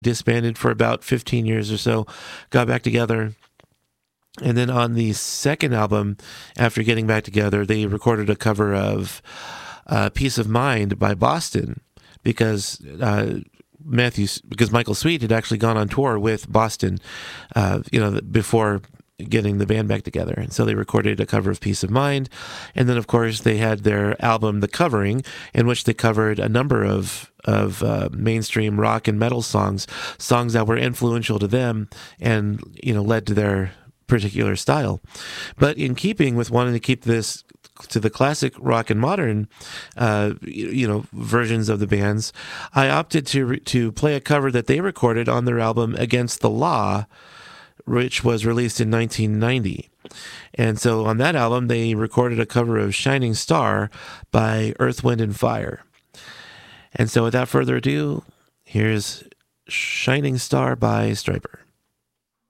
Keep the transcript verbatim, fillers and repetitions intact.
disbanded for about fifteen years or so, got back together. And then on the second album, after getting back together, they recorded a cover of uh, Peace of Mind by Boston, because uh, Matthew, because Michael Sweet had actually gone on tour with Boston, uh, you know, before getting the band back together. And so they recorded a cover of Peace of Mind. And then, of course, they had their album, The Covering, in which they covered a number of of uh, mainstream rock and metal songs, songs that were influential to them and, you know, led to their particular style. But in keeping with wanting to keep this to the classic rock and modern, uh, you know, versions of the bands, I opted to re- to play a cover that they recorded on their album Against the Law, which was released in nineteen ninety. And so on that album, they recorded a cover of Shining Star by Earth, Wind and Fire. And so without further ado, here's Shining Star by Stryper.